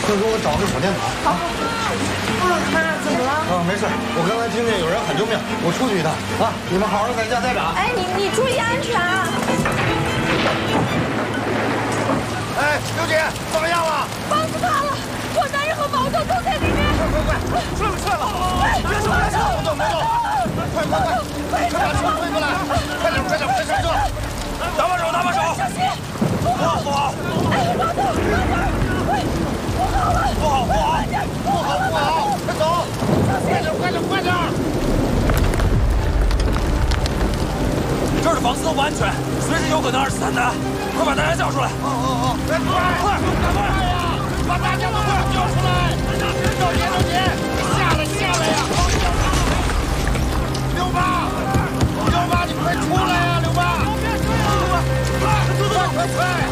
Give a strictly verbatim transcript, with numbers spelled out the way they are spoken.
快给我找个手电筒。 好。妈，怎么了？ 啊，没事，我刚才听见有人喊救命，我出去一趟啊！你们好好在家待着啊！ 哎，你你注意安全啊！ 哎，刘姐，怎么样了？ 房子塌了，我男人和毛豆都在里面。 快快快，出来出来了！别动别动，别动别动！快快快，快把车推过来！快点快点，快上车！搭把手搭把手！ 小心！ 不好不好！ 哎，毛豆慢点！喂，不好了！ 不好不好！不好不好！快走！快点快点快点！ 这儿的房子都不安全，随时有可能二次坍塌，快把大家叫出来！ 哦哦哦！快快快快呀！把大家都快叫出来！六姐六姐，下来下来呀！刘八，刘八，你快出来呀！刘八，快快快！